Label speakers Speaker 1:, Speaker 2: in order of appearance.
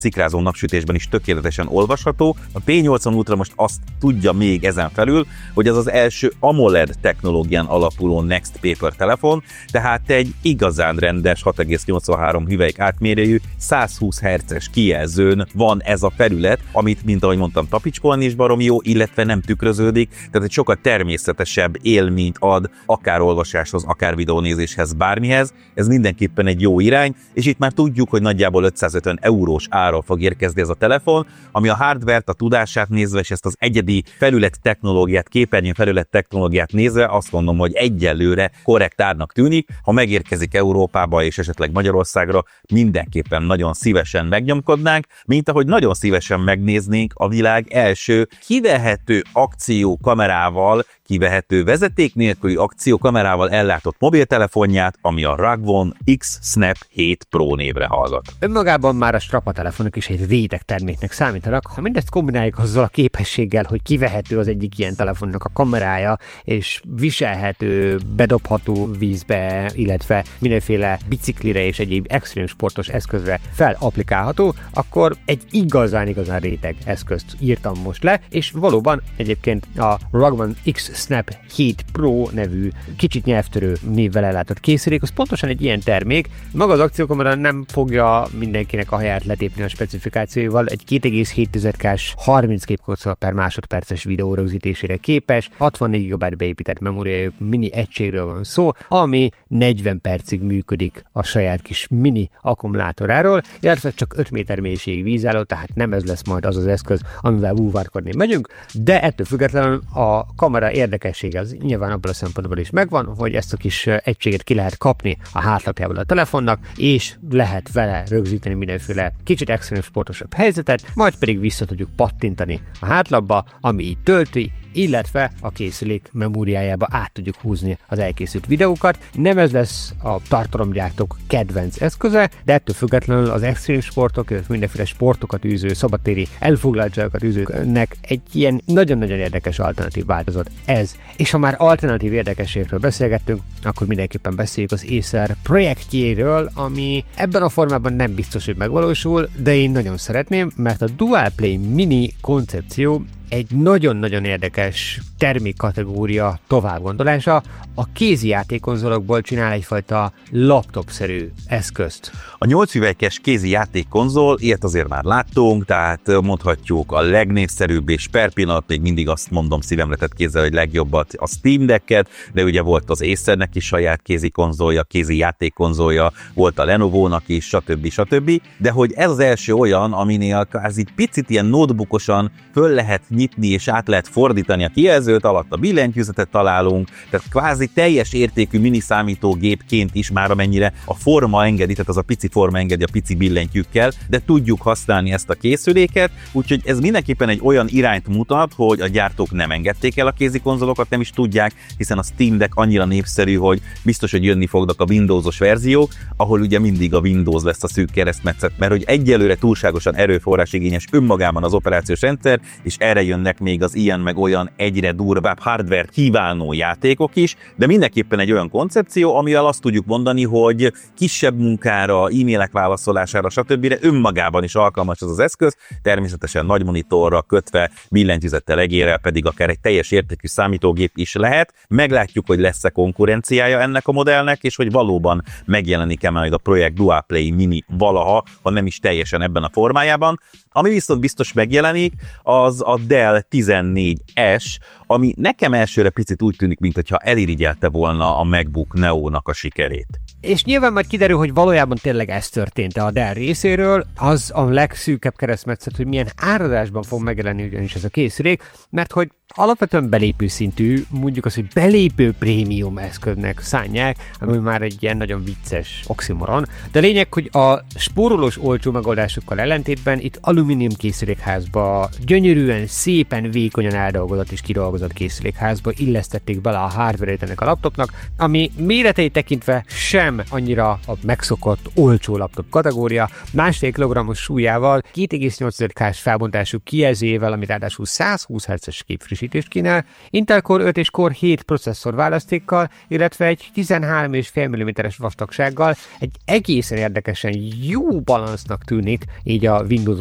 Speaker 1: szikrázó napsütésben is tökéletesen olvasható. A P80 Ultra most azt tudja még ezen felül, hogy ez az első AMOLED technológián alapuló Next Paper telefon, tehát egy igazán rendes 6,83 hüvelyk átmérőjű 120 Hz-es kijelzőn van ez a felület, amit, mint ahogy mondtam, tapicskolni is baromi jó, illetve nem tükröződik, tehát egy sokkal természetesebb élményt ad akár olvasáshoz, akár videónézéshez, bármihez. Ez mindenképpen egy jó irány, és itt már tudjuk, hogy nagyjából 550 eurós áron fog érkezni ez a telefon, ami a hardware-t, a tudását nézve, és ezt az egyedi felület technológiát, képernyő felület technológiát nézve azt mondom, hogy egyelőre korrekt árnak tűnik. Ha megérkezik Európába és esetleg Magyarországra, mindenképpen nagyon szívesen megnyomkodnánk, mint ahogy nagyon szívesen megnéznénk a világ első kivehető akciókamerával, kivehető vezeték nélküli akciókamerával ellátott mobiltelefonját, ami a ROG One X Snap 7 Pro névre hallgat.
Speaker 2: Önmagában már a strapa telefonok is egy réteg terméknek számítanak. Ha mindezt kombináljuk azzal a képességgel, hogy kivehető az egyik ilyen telefonnak a kamerája, és viselhető, bedobható vízbe, illetve mindenféle biciklire és egyéb extrém sportos eszközre felapplikálható, akkor egy igazán réteg eszközt írtam most le, és valóban egyébként a ROG One X Snap 7 Pro nevű kicsit nyelvtörő névvel ellátott készülék, az pontosan egy ilyen termék. Maga az akciókamera nem fogja mindenkinek a helyát letépni a specifikációival, egy 2,7K-s 30 képkocka per másodperces videó rögzítésére képes, 64 GB beépített memóriájú mini egységről van szó, ami 40 percig működik a saját kis mini akkumulátoráról, illetve csak 5 méter mélységig vízálló, tehát nem ez lesz majd az az eszköz, amivel búvárkodni megyünk, de ettől függetlenül a kamera érdekessége az nyilván abban a szempontból is megvan, hogy ezt a kis egységet ki lehet kapni a hátlapjából a telefonnak, és lehet vele rögzíteni mindenféle kicsit extrém sportosabb helyzetet, majd pedig vissza tudjuk pattintani a hátlapba, ami így tölti, illetve a készülék memóriájába át tudjuk húzni az elkészült videókat. Nem ez lesz a tartalomgyártók kedvenc eszköze, de ettől függetlenül az extrém sportok, mindenféle sportokat űző, szabadtéri elfoglaltságokat űzőknek egy ilyen nagyon-nagyon érdekes alternatív változat ez. És ha már alternatív érdekességről beszélgettünk, akkor mindenképpen beszéljük az Acer projektjéről, ami ebben a formában nem biztos, hogy megvalósul, de én nagyon szeretném, mert a Dual Play Mini koncepció egy nagyon-nagyon érdekes termékkategória továbbgondolása. A kézi játékkonzolokból csinál egyfajta laptopszerű eszközt.
Speaker 1: A 8 hüvelykes kézi játékkonzol, ilyet azért már láttunk, tehát mondhatjuk a legnépszerűbb, és per pillanat még mindig azt mondom szívemre tett kézzel, hogy legjobbat a Steam Decket, de ugye volt az Acernek is saját kézi konzolja, kézi játékkonzolja, volt a Lenovo-nak is, stb. De hogy ez az első olyan, aminél kvázi picit ilyen notebookosan föl lehet nyitni és át lehet fordítani a kijelzőt, alatt a billentyűzetet találunk, tehát kvázi teljes értékű mini számítógépként is már amennyire a forma engedi, tehát az a pici forma engedi a pici billentyűkkel, de tudjuk használni ezt a készüléket, úgyhogy ez mindenképpen egy olyan irányt mutat, hogy a gyártók nem engedték el a kézi konzolokat, nem is tudják, hiszen a Steam Deck annyira népszerű, hogy biztos, hogy jönni fognak a Windowsos verziók, ahol ugye mindig a Windows lesz a szűk keresztmetszet, mert hogy egyelőre túlságosan erőforrásigényes önmagában az operációs rendszer, és erre jönnek még az ilyen meg olyan egyre durvább hardware kívánó játékok is, de mindenképpen egy olyan koncepció, amivel azt tudjuk mondani, hogy kisebb munkára, e-mailek válaszolására, stb. Önmagában is alkalmas az eszköz, természetesen nagy monitorra kötve, billentyűzettel egérrel pedig akár egy teljes értékű számítógép is lehet. Meglátjuk, hogy lesz-e konkurenciája ennek a modellnek, és hogy valóban megjelenik-e majd a projekt Dual Play Mini valaha, ha nem is teljesen ebben a formájában. Ami viszont biztos megjelenik, az a Dell 14S, ami nekem elsőre picit úgy tűnik, mintha elirigyelte volna a MacBook Neo-nak a sikerét.
Speaker 2: És nyilván majd kiderül, hogy valójában tényleg ez történt a Dell részéről, az a legszűkebb keresztmetszet, hogy milyen árazásban fog megjelenni ugyanis ez a készülék, mert hogy alapvetően belépő szintű, mondjuk azt, hogy belépő prémium eszköznek szánják, ami már egy ilyen nagyon vicces oximoron. De a lényeg, hogy a spórolós olcsó megoldásokkal ellentétben itt alumínium készülékházba gyönyörűen szépen vékonyan eldolgozott és kidolgozott készülékházba illesztették bele a hardware-ét ennek a laptopnak, ami méreteit tekintve sem annyira a megszokott olcsó laptop kategória, 1,5 kg súlyával, 2,8K-s felbontású kijelzőjével, ami ráadásul 120 Hz-es képfrissítést kínál, Intel Core 5 és Core 7 processzor választékkal, illetve egy 13,5 mm-es vastagsággal egy egészen érdekesen jó balansznak tűnik így a Windows